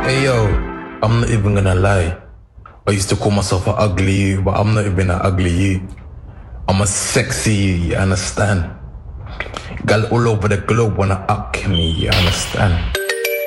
Hey yo, I'm not even gonna lie. I used to call myself an ugly you, but I'm not even an ugly you. I'm a sexy you, you understand? Girl all over the globe wanna up me, you understand?